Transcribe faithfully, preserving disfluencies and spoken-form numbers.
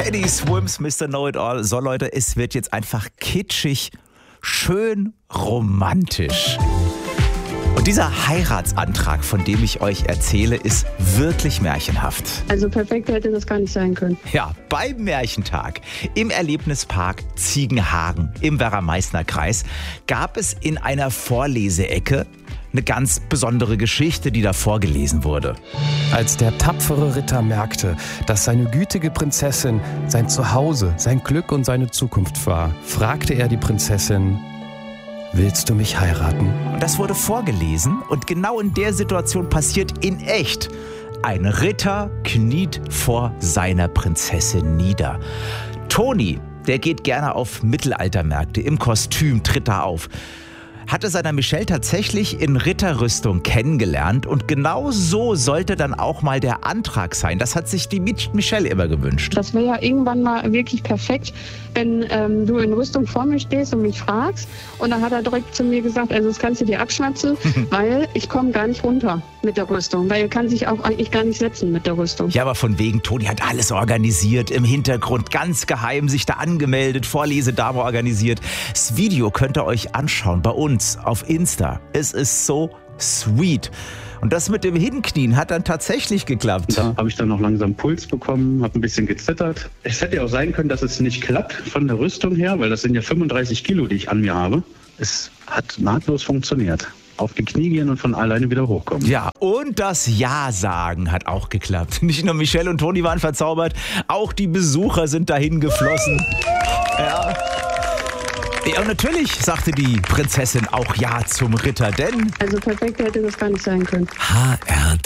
Teddy Swims, Mister Know-It-All. So Leute, es wird jetzt einfach kitschig, schön romantisch. Und dieser Heiratsantrag, von dem ich euch erzähle, ist wirklich märchenhaft. Also perfekt hätte das gar nicht sein können. Ja, beim Märchentag im Erlebnispark Ziegenhagen im Werra-Meißner-Kreis gab es in einer Vorleseecke eine ganz besondere Geschichte, die da vorgelesen wurde. Als der tapfere Ritter merkte, dass seine gütige Prinzessin sein Zuhause, sein Glück und seine Zukunft war, fragte er die Prinzessin: Willst du mich heiraten? Und das wurde vorgelesen und genau in der Situation passiert in echt. Ein Ritter kniet vor seiner Prinzessin nieder. Toni, der geht gerne auf Mittelaltermärkte, im Kostüm tritt da auf. Hatte seiner Michelle tatsächlich in Ritterrüstung kennengelernt und genau so sollte dann auch mal der Antrag sein. Das hat sich die Michelle immer gewünscht. Das wäre ja irgendwann mal wirklich perfekt, wenn ähm, du in Rüstung vor mir stehst und mich fragst. Und dann hat er direkt zu mir gesagt, also das kannst du dir abschwatzen, weil ich komme gar nicht runter mit der Rüstung. Weil er kann sich auch eigentlich gar nicht setzen mit der Rüstung. Ja, aber von wegen, Toni hat alles organisiert, im Hintergrund ganz geheim sich da angemeldet, Vorlesedame organisiert. Das Video könnt ihr euch anschauen bei uns auf Insta. Es ist so sweet. Und das mit dem Hinknien hat dann tatsächlich geklappt. Da habe ich dann noch langsam Puls bekommen, habe ein bisschen gezittert. Es hätte ja auch sein können, dass es nicht klappt von der Rüstung her, weil das sind ja fünfunddreißig Kilo, die ich an mir habe. Es hat nahtlos funktioniert. Auf die Knie gehen und von alleine wieder hochkommen. Ja, und das Ja-Sagen hat auch geklappt. Nicht nur Michelle und Toni waren verzaubert, auch die Besucher sind dahin geflossen. Ja. Ja, und natürlich sagte die Prinzessin auch Ja zum Ritter, denn Also perfekt hätte das gar nicht sein können. H R